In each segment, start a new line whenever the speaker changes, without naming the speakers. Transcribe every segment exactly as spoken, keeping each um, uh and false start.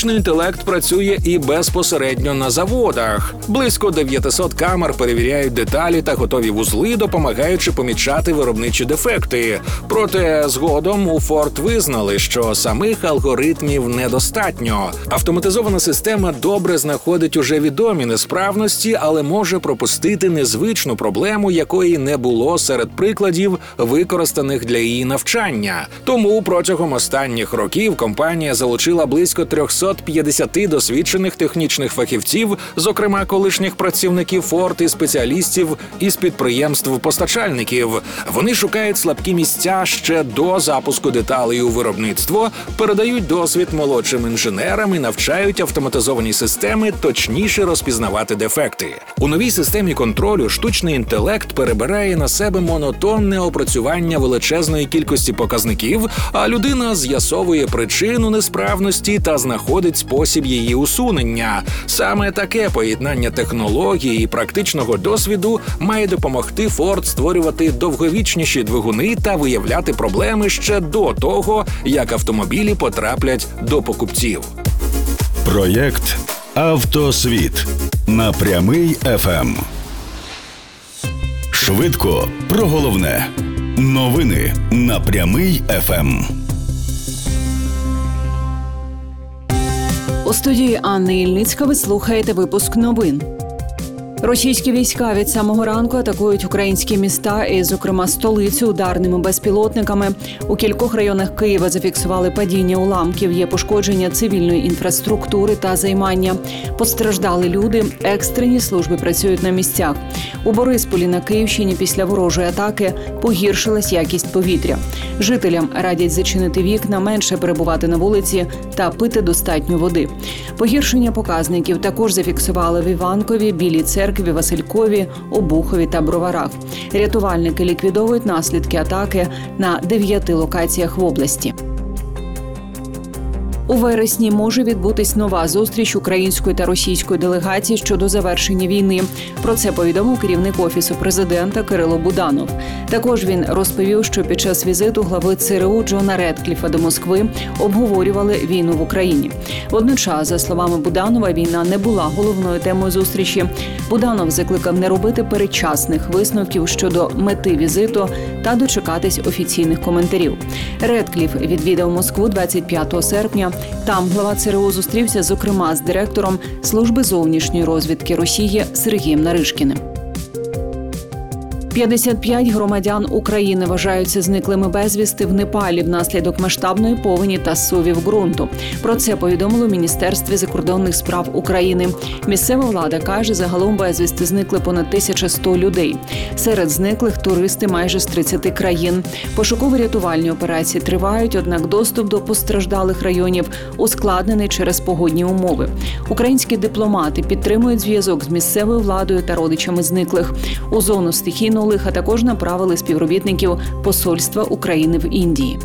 Штучний інтелект працює і безпосередньо на заводах. Близько дев'ятсот камер перевіряють деталі та готові вузли, допомагаючи помічати виробничі дефекти. Проте згодом у Ford визнали, що самих алгоритмів недостатньо. Автоматизована система добре знаходить уже відомі несправності, але може пропустити незвичну проблему, якої не було серед прикладів, використаних для її навчання. Тому протягом останніх років компанія залучила близько триста п'ятдесят досвідчених технічних фахівців, зокрема колишніх працівників Ford і спеціалістів із підприємств-постачальників. Вони шукають слабкі місця ще до запуску деталей у виробництво, передають досвід молодшим інженерам і навчають автоматизовані системи точніше розпізнавати дефекти. У новій системі контролю штучний інтелект перебирає на себе монотонне опрацювання величезної кількості показників, а людина з'ясовує причину несправності та знаходить спосіб її усунення. Саме таке поєднання технології і практичного досвіду має допомогти Ford створювати довговічніші двигуни та виявляти проблеми ще до того, як автомобілі потраплять до покупців.
Проєкт «Автосвіт» на Прямий еф ем. Швидко про головне. Новини на Прямий еф ем.
У студії Анни Ільницька ви слухаєте випуск новин. Російські війська від самого ранку атакують українські міста і, зокрема, столицю ударними безпілотниками. У кількох районах Києва зафіксували падіння уламків, є пошкодження цивільної інфраструктури та займання. Постраждали люди, екстрені служби працюють на місцях. У Борисполі на Київщині після ворожої атаки погіршилась якість повітря. Жителям радять зачинити вікна, менше перебувати на вулиці та пити достатньо води. Погіршення показників також зафіксували в Іванкові, Білій Церкві, Василькові, Обухові та Броварах. Рятувальники ліквідовують наслідки атаки на дев'яти локаціях в області. У вересні може відбутись нова зустріч української та російської делегацій щодо завершення війни. Про це повідомив керівник Офісу президента Кирило Буданов. Також він розповів, що під час візиту глави це ер у Джона Редкліфа до Москви обговорювали війну в Україні. Водночас, за словами Буданова, війна не була головною темою зустрічі. Буданов закликав не робити передчасних висновків щодо мети візиту та дочекатись офіційних коментарів. Редкліф відвідав Москву двадцять п'ятого серпня. Там глава це ер у зустрівся, зокрема, з директором Служби зовнішньої розвідки Росії Сергієм Наришкіним. п'ятдесят п'ять громадян України вважаються зниклими безвісти в Непалі внаслідок масштабної повені та зсувів ґрунту. Про це повідомило в Міністерстві закордонних справ України. Місцева влада каже, загалом безвісти зникли понад тисяча сто людей. Серед зниклих туристи майже з тридцяти країн. Пошуково-рятувальні операції тривають, однак доступ до постраждалих районів ускладнений через погодні умови. Українські дипломати підтримують зв'язок з місцевою владою та родичами зниклих. У зону стихійного лиха також направили співробітників Посольства України в Індії.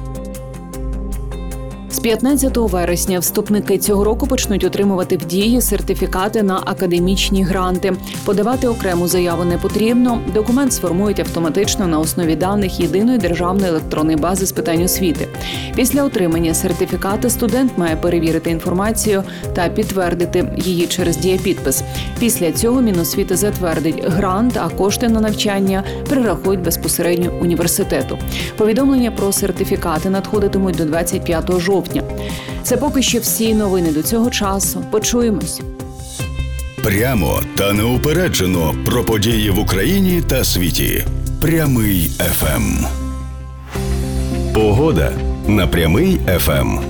З п'ятнадцятого вересня вступники цього року почнуть отримувати в дії сертифікати на академічні гранти. Подавати окрему заяву не потрібно. Документ сформують автоматично на основі даних єдиної державної електронної бази з питань освіти. Після отримання сертифіката студент має перевірити інформацію та підтвердити її через дієпідпис. Після цього Міносвіти затвердить грант, а кошти на навчання перерахують безпосередньо університету. Повідомлення про сертифікати надходитимуть до двадцять п'ятого жовтня. Це поки що всі новини до цього часу. Почуємось.
Прямо та неупереджено про події в Україні та світі. Прямий еф ем. Погода на Прямий еф ем.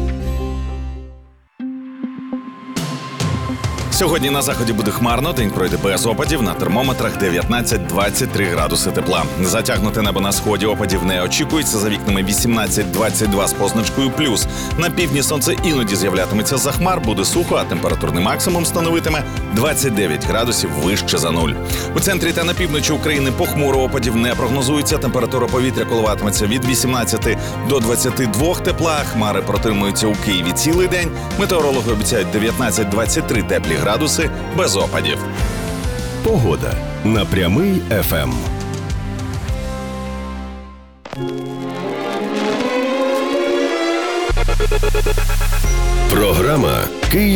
Сьогодні на заході буде хмарно, день пройде без опадів, на термометрах дев'ятнадцять-двадцять три градуси тепла. Затягнуте небо на сході, опадів не очікується, за вікнами вісімнадцять-двадцять два з позначкою плюс. На півдні сонце іноді з'являтиметься за хмар, буде сухо, а температурний максимум становитиме двадцять дев'ять градусів вище за нуль. У центрі та на півночі України похмуро, опадів не прогнозується, температура повітря коливатиметься від вісімнадцяти до двадцяти двох тепла, хмари протримуються у Києві цілий день, метеорологи обіцяють дев'ятнадцять-двадцять три теплі градуси без опадів.
Погода на Прямий еф ем. Програма «Київ».